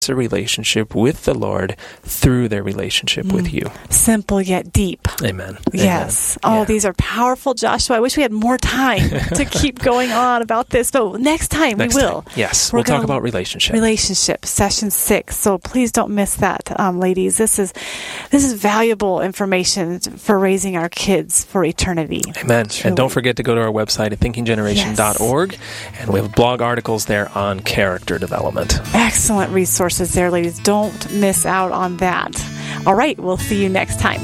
a relationship with the Lord through their relationship with you. Simple yet deep. Amen. Yes. Amen. Oh, these are powerful, Joshua. I wish we had more time to keep going on about this, but next time we will. Yes, we'll talk about relationship. Relationship, session 6. So please don't miss that, ladies. This is valuable information for raising our kids for eternity. Amen. Truly. And don't forget to go to our website at thinkinggeneration.org, and we have blog articles there on character development. Excellent resources there, ladies. Don't miss out on that. All right, we'll see you next time.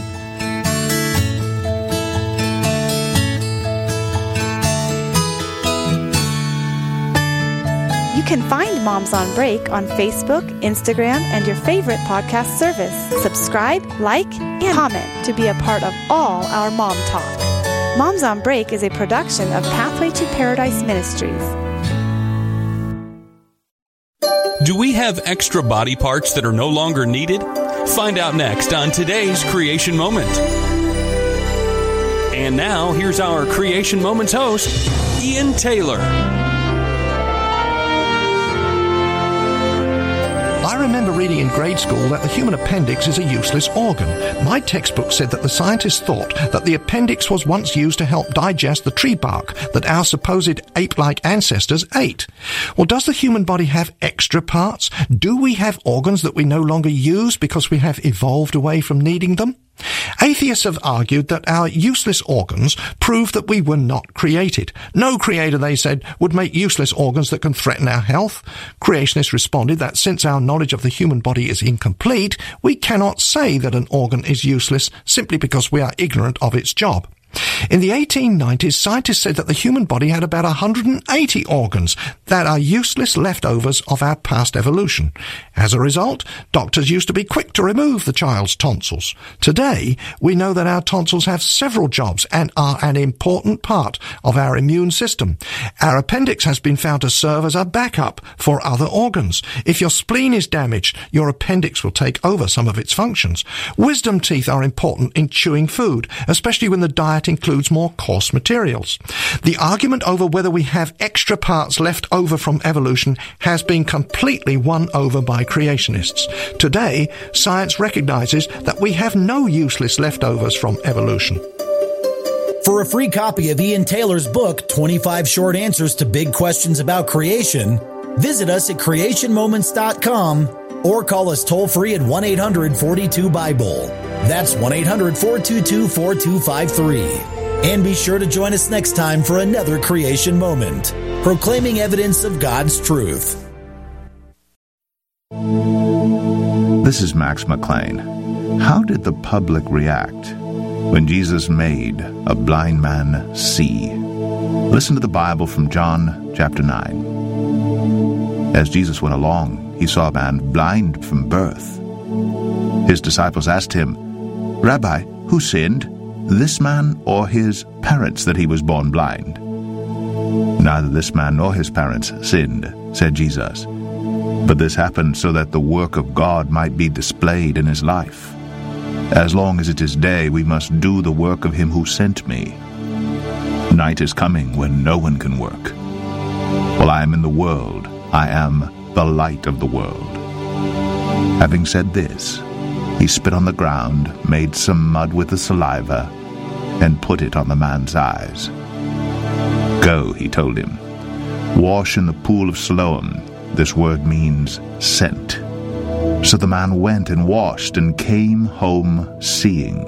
You can find Moms on Break on Facebook, Instagram, and your favorite podcast service. Subscribe, like, and comment to be a part of all our Mom Talk. Moms on Break is a production of Pathway to Paradise Ministries. Do we have extra body parts that are no longer needed? Find out next on today's Creation Moment. And now, here's our Creation Moments host, Ian Taylor. I remember reading in grade school that the human appendix is a useless organ. My textbook said that the scientists thought that the appendix was once used to help digest the tree bark that our supposed ape-like ancestors ate. Well, does the human body have extra parts? Do we have organs that we no longer use because we have evolved away from needing them? Atheists have argued that our useless organs prove that we were not created. No creator, they said, would make useless organs that can threaten our health. Creationists responded that since our knowledge of the human body is incomplete, we cannot say that an organ is useless simply because we are ignorant of its job. In the 1890s, scientists said that the human body had about 180 organs that are useless leftovers of our past evolution. As a result, doctors used to be quick to remove the child's tonsils. Today, we know that our tonsils have several jobs and are an important part of our immune system. Our appendix has been found to serve as a backup for other organs. If your spleen is damaged, your appendix will take over some of its functions. Wisdom teeth are important in chewing food, especially when the diet includes more coarse materials. The argument over whether we have extra parts left over from evolution has been completely won over by creationists. Today, science recognizes that we have no useless leftovers from evolution. For a free copy of Ian Taylor's book, 25 Short Answers to Big Questions About Creation, visit us at creationmoments.com or call us toll-free at 1-800-42-BIBLE. That's 1-800-422-4253. And be sure to join us next time for another Creation Moment, proclaiming evidence of God's truth. This is Max McLean. How did the public react when Jesus made a blind man see? Listen to the Bible from John chapter 9. As Jesus went along, he saw a man blind from birth. His disciples asked him, "Rabbi, who sinned, this man or his parents, that he was born blind?" "Neither this man nor his parents sinned," said Jesus. "But this happened so that the work of God might be displayed in his life. As long as it is day, we must do the work of him who sent me. Night is coming when no one can work. While I am in the world, I am the light of the world." Having said this, he spit on the ground, made some mud with the saliva, and put it on the man's eyes. "Go," he told him. "Wash in the pool of Siloam." This word means sent. So the man went and washed and came home seeing.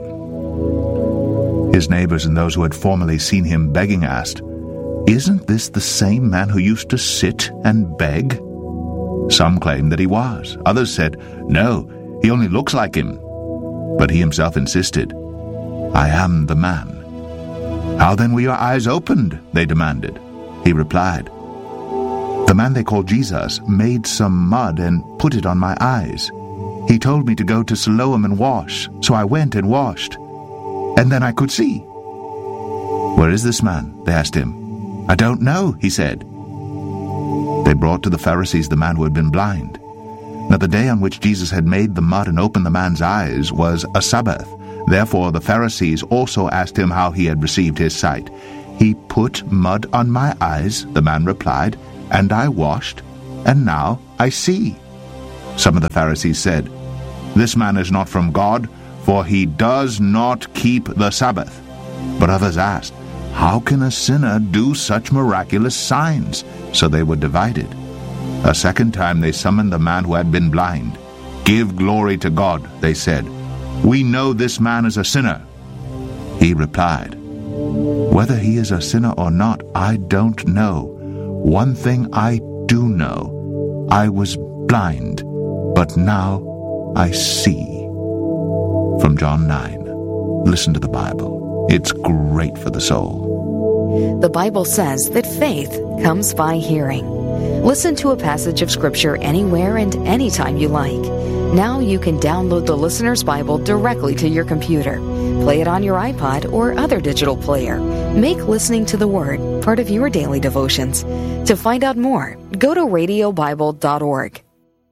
His neighbors and those who had formerly seen him begging asked, "Isn't this the same man who used to sit and beg?" Some claimed that he was. Others said, "No, he only looks like him." But he himself insisted, "I am the man." "How then were your eyes opened?" they demanded. He replied, "The man they call Jesus made some mud and put it on my eyes. He told me to go to Siloam and wash, so I went and washed. And then I could see." "Where is this man?" they asked him. "I don't know," he said. They brought to the Pharisees the man who had been blind. Now the day on which Jesus had made the mud and opened the man's eyes was a Sabbath. Therefore the Pharisees also asked him how he had received his sight. "He put mud on my eyes," the man replied, "and I washed, and now I see." Some of the Pharisees said, "This man is not from God, for he does not keep the Sabbath." But others asked, "How can a sinner do such miraculous signs?" So they were divided. A second time they summoned the man who had been blind. "Give glory to God," they said. "We know this man is a sinner." He replied, "Whether he is a sinner or not, I don't know. One thing I do know. I was blind, but now I see." From John 9. Listen to the Bible. It's great for the soul. The Bible says that faith comes by hearing. Listen to a passage of Scripture anywhere and anytime you like. Now you can download the Listener's Bible directly to your computer. Play it on your iPod or other digital player. Make listening to the Word part of your daily devotions. To find out more, go to radiobible.org.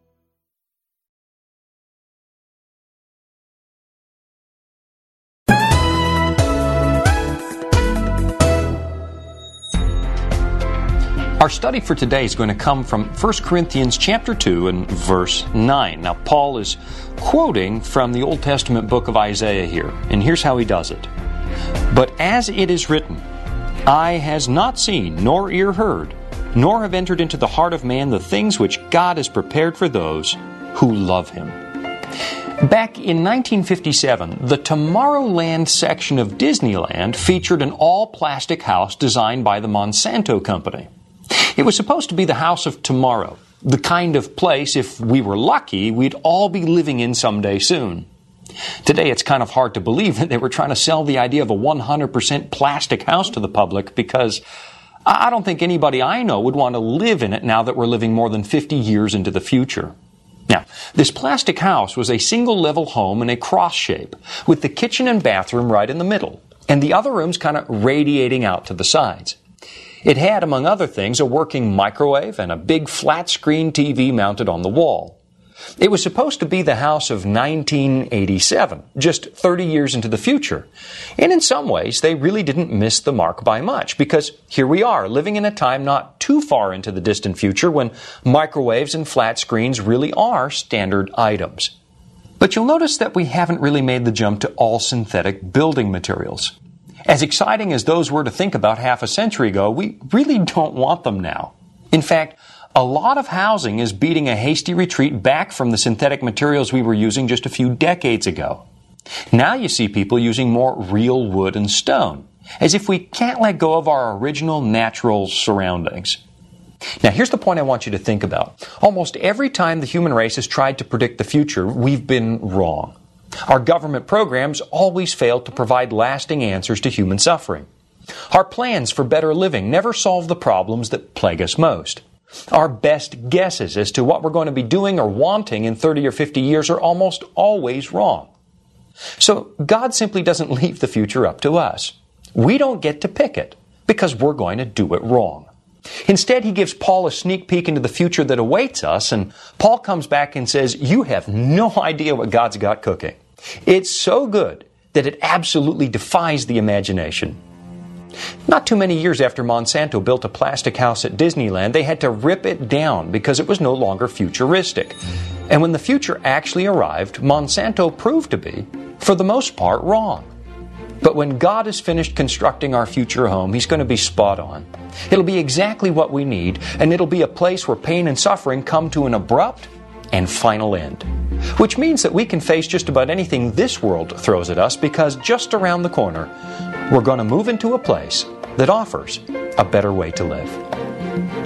Our study for today is going to come from 1 Corinthians chapter 2 and verse 9. Now, Paul is quoting from the Old Testament book of Isaiah here, and here's how he does it. "But as it is written, eye has not seen, nor ear heard, nor have entered into the heart of man the things which God has prepared for those who love Him." Back in 1957, the Tomorrowland section of Disneyland featured an all-plastic house designed by the Monsanto Company. It was supposed to be the house of tomorrow, the kind of place, if we were lucky, we'd all be living in someday soon. Today, it's kind of hard to believe that they were trying to sell the idea of a 100% plastic house to the public, because I don't think anybody I know would want to live in it now that we're living more than 50 years into the future. Now, this plastic house was a single-level home in a cross shape, with the kitchen and bathroom right in the middle, and the other rooms kind of radiating out to the sides. It had, among other things, a working microwave and a big flat-screen TV mounted on the wall. It was supposed to be the house of 1987, just 30 years into the future. And in some ways, they really didn't miss the mark by much, because here we are, living in a time not too far into the distant future when microwaves and flat screens really are standard items. But you'll notice that we haven't really made the jump to all synthetic building materials. As exciting as those were to think about half a century ago, we really don't want them now. In fact, a lot of housing is beating a hasty retreat back from the synthetic materials we were using just a few decades ago. Now you see people using more real wood and stone, as if we can't let go of our original natural surroundings. Now here's the point I want you to think about. Almost every time the human race has tried to predict the future, we've been wrong. Our government programs always fail to provide lasting answers to human suffering. Our plans for better living never solve the problems that plague us most. Our best guesses as to what we're going to be doing or wanting in 30 or 50 years are almost always wrong. So God simply doesn't leave the future up to us. We don't get to pick it, because we're going to do it wrong. Instead, He gives Paul a sneak peek into the future that awaits us, and Paul comes back and says, "You have no idea what God's got cooking. It's so good that it absolutely defies the imagination." Not too many years after Monsanto built a plastic house at Disneyland, they had to rip it down because it was no longer futuristic. And when the future actually arrived, Monsanto proved to be, for the most part, wrong. But when God is finished constructing our future home, He's going to be spot on. It'll be exactly what we need, and it'll be a place where pain and suffering come to an abrupt and final end. Which means that we can face just about anything this world throws at us, because just around the corner, we're going to move into a place that offers a better way to live.